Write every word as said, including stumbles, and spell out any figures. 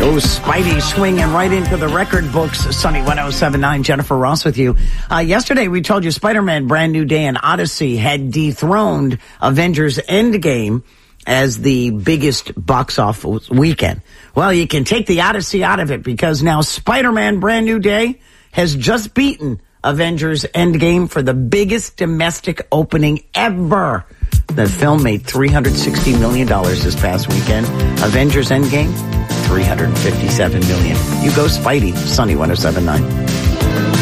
Oh, Spidey swinging right into the record books. Sunny one oh seven point nine, Jennifer Ross with you. Uh, yesterday we told you Spider-Man Brand New Day and Odyssey had dethroned Avengers Endgame as the biggest box office weekend. Well, you can take the Odyssey out of it because now Spider-Man Brand New Day has just beaten Avengers Endgame for the biggest domestic opening ever. The film made three hundred sixty million dollars this past weekend. Avengers Endgame, three hundred fifty-seven million dollars. You go Spidey, Sunny one oh seven point nine.